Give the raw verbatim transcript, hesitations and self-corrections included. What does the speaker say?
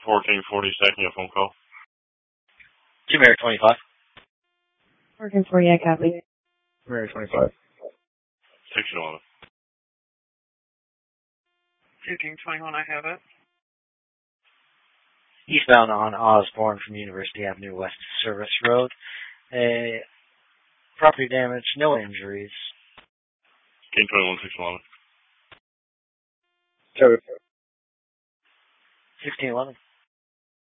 fourteen forty, second, your phone call. Two Mary twenty-five. fourteen forty, I copy. Mary twenty-five. sixteen eleven. fifteen twenty-one, I have it. Eastbound on Osborne from University Avenue West Service Road. Uh, property damage, no injuries. fifteen twenty-one, sixteen eleven. Toad. sixteen eleven.